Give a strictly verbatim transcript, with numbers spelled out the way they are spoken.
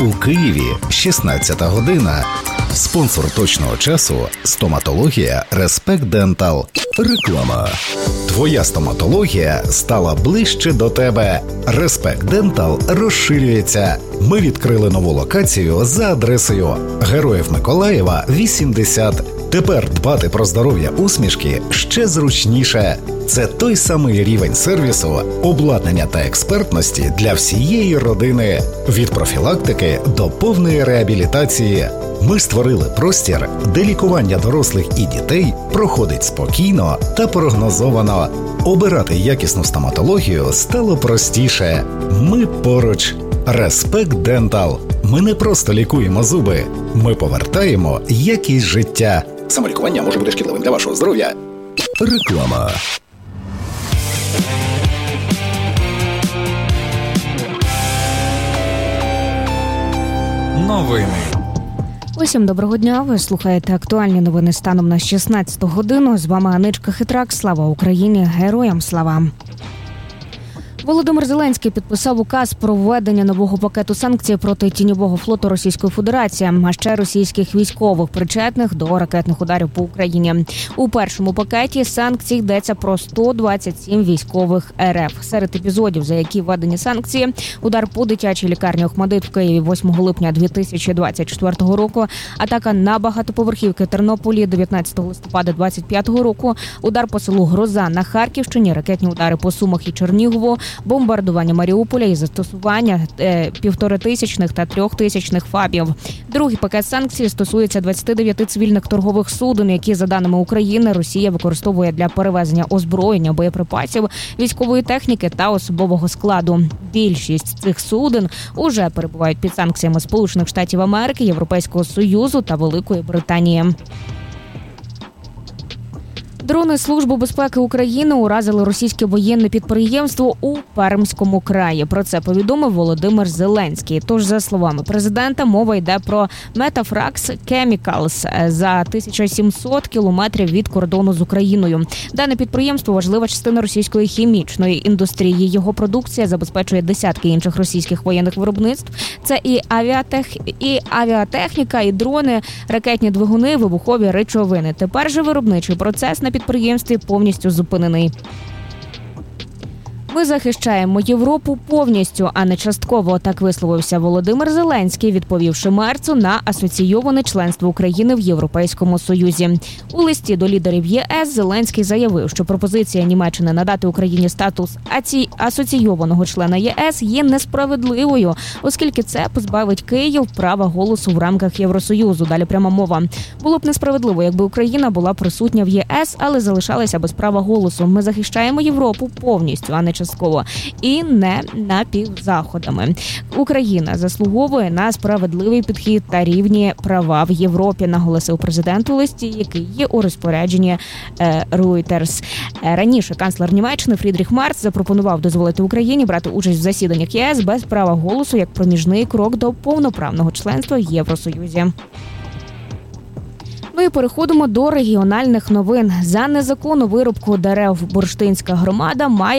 У Києві шістнадцята година. Спонсор точного часу – стоматологія Респект Дентал. Реклама. Твоя стоматологія стала ближче до тебе. Респект Дентал розширюється. Ми відкрили нову локацію за адресою Героїв Миколаєва, вісімдесят. Тепер дбати про здоров'я усмішки ще зручніше. Це той самий рівень сервісу, обладнання та експертності для всієї родини. Від профілактики до повної реабілітації. Ми створили простір, де лікування дорослих і дітей проходить спокійно та прогнозовано. Обирати якісну стоматологію стало простіше. Ми поруч. Респект Дентал. Ми не просто лікуємо зуби. Ми повертаємо якість життя. Самолікування може бути шкідливим для вашого здоров'я. Реклама. Новини. Усім доброго дня. Ви слухаєте актуальні новини станом на шістнадцяту годину. З вами Аничка Хитрак. Слава Україні! Героям слава! Володимир Зеленський підписав указ про введення нового пакету санкцій проти тіньового флоту Російської Федерації, а ще російських військових, причетних до ракетних ударів по Україні. У першому пакеті санкцій йдеться про сто двадцять сім військових РФ. Серед епізодів, за які введені санкції: удар по дитячій лікарні «ОХМАТДИТ» в Києві восьмого липня дві тисячі двадцять четвертого року, атака на багатоповерхівки Тернополі дев'ятнадцятого листопада двадцять п'ятого року, удар по селу Гроза на Харківщині, ракетні удари по Сумах і Чернігову, бомбардування Маріуполя і застосування е, півторатисячних та трьохтисячних фабів. Другий пакет санкцій стосується двадцяти дев'яти цивільних торгових суден, які, за даними України, Росія використовує для перевезення озброєння, боєприпасів, військової техніки та особового складу. Більшість цих суден уже перебувають під санкціями Сполучених Штатів Америки, Європейського Союзу та Великої Британії. Дрони Служби безпеки України уразили російське воєнне підприємство у Пермському краї. Про це повідомив Володимир Зеленський. Тож, за словами президента, мова йде про Metafrax Chemicals за тисячу сімсот кілометрів від кордону з Україною. Дане підприємство – важлива частина російської хімічної індустрії. Його продукція забезпечує десятки інших російських воєнних виробництв. Це і, авіатех... і авіатехніка, і дрони, ракетні двигуни, вибухові речовини. Тепер же виробничий процес на підприємстві повністю зупинений. Ми захищаємо Європу повністю, а не частково, так висловився Володимир Зеленський, відповівши Мерцу на асоційоване членство України в Європейському Союзі. У листі до лідерів ЄС Зеленський заявив, що пропозиція Німеччини надати Україні статус асоційованого члена ЄС є несправедливою, оскільки це позбавить Київ права голосу в рамках Євросоюзу. Далі пряма мова. Було б несправедливо, якби Україна була присутня в ЄС, але залишалася без права голосу. Ми захищаємо Європу повністю, а не частково. Частково і не напівзаходами. Україна заслуговує на справедливий підхід та рівні права в Європі, наголосив президент у листі, який є у розпорядженні е, Reuters. Раніше канцлер Німеччини Фрідріх Мерц запропонував дозволити Україні брати участь в засіданнях ЄС без права голосу як проміжний крок до повноправного членства в Євросоюзі. Ну і переходимо до регіональних новин. За незаконну вирубку дерев Бурштинська громада має